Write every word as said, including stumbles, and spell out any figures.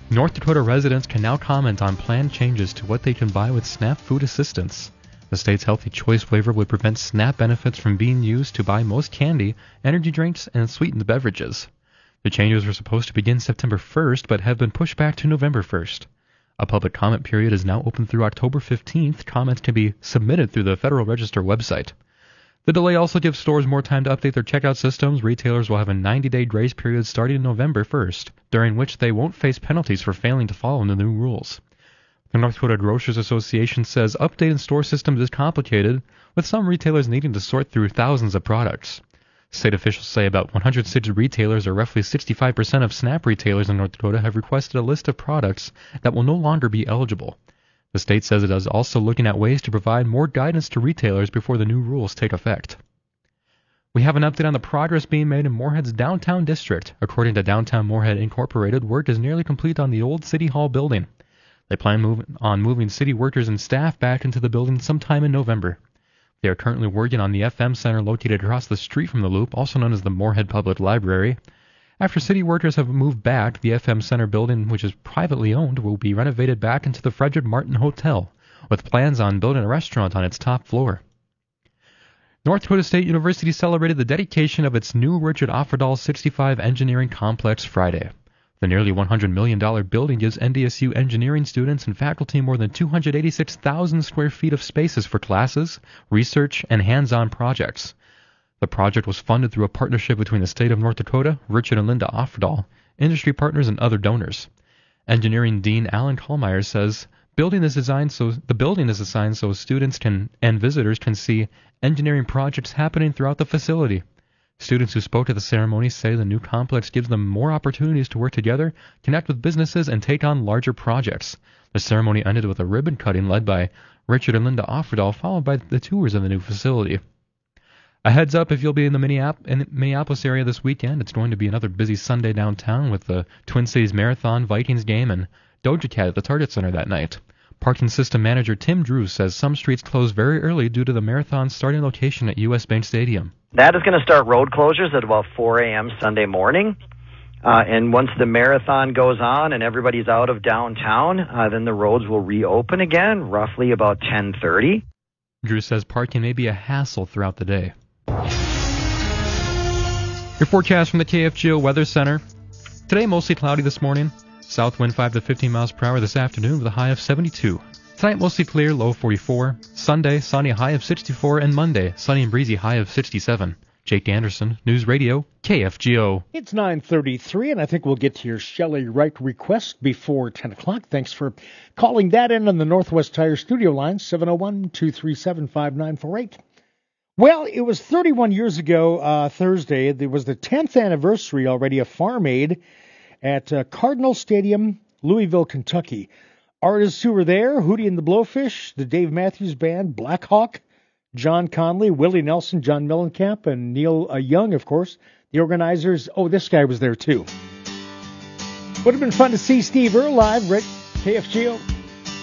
North Dakota residents can now comment on planned changes to what they can buy with SNAP food assistance. The state's Healthy Choice waiver would prevent SNAP benefits from being used to buy most candy, energy drinks, and sweetened beverages. The changes were supposed to begin September first, but have been pushed back to November first. A public comment period is now open through October fifteenth. Comments can be submitted through the Federal Register website. The delay also gives stores more time to update their checkout systems. Retailers will have a ninety-day grace period starting November first, during which they won't face penalties for failing to follow the new rules. The North Dakota Grocers Association says updating store systems is complicated, with some retailers needing to sort through thousands of products. State officials say about one hundred sixty retailers, or roughly sixty-five percent of SNAP retailers in North Dakota, have requested a list of products that will no longer be eligible. The state says it is also looking at ways to provide more guidance to retailers before the new rules take effect. We have an update on the progress being made in Moorhead's downtown district. According to Downtown Moorhead Incorporated, work is nearly complete on the old City Hall building. They plan move, on moving city workers and staff back into the building sometime in November. They are currently working on the F M Center located across the street from the Loop, also known as the Moorhead Public Library. After city workers have moved back, the F M Center building, which is privately owned, will be renovated back into the Frederick Martin Hotel, with plans on building a restaurant on its top floor. North Dakota State University celebrated the dedication of its new Richard Offerdahl sixty-five Engineering Complex Friday. The nearly one hundred million dollars building gives N D S U engineering students and faculty more than two hundred eighty-six thousand square feet of spaces for classes, research, and hands-on projects. The project was funded through a partnership between the state of North Dakota, Richard and Linda Offerdahl, industry partners, and other donors. Engineering Dean Alan Kallmeyer says, building is designed so the building is designed so students can and visitors can see engineering projects happening throughout the facility. Students who spoke at the ceremony say the new complex gives them more opportunities to work together, connect with businesses, and take on larger projects. The ceremony ended with a ribbon cutting led by Richard and Linda Offerdahl, followed by the tours of the new facility. A heads up if you'll be in the Minneapolis, in the Minneapolis area this weekend. It's going to be another busy Sunday downtown with the Twin Cities Marathon, Vikings game, and Doja Cat at the Target Center that night. Parking System Manager Tim Drew says some streets close very early due to the marathon's starting location at U S Bank Stadium. That is going to start road closures at about four a.m. Sunday morning. Uh, and once the marathon goes on and everybody's out of downtown, uh, then the roads will reopen again, roughly about ten thirty. Drew says parking may be a hassle throughout the day. Your forecast from the K F G O Weather Center. Today, mostly cloudy this morning. South wind five to fifteen miles per hour this afternoon with a high of seventy-two. Tonight, mostly clear, low forty-four. Sunday, sunny, high of sixty-four. And Monday, sunny and breezy, high of sixty-seven. Jake Anderson, News Radio, K F G O. It's nine thirty-three, and I think we'll get to your Shelley Wright request before ten o'clock. Thanks for calling that in on the Northwest Tire studio line, seven oh one, two three seven, five nine four eight. Well, it was thirty-one years ago uh, Thursday. There was the tenth anniversary already of Farm Aid at uh, Cardinal Stadium, Louisville, Kentucky. Artists who were there, Hootie and the Blowfish, the Dave Matthews Band, Black Hawk, John Conley, Willie Nelson, John Mellencamp, and Neil uh, Young, of course. The organizers, oh, this guy was there too. Would have been fun to see Steve Earle live, right? K F G O.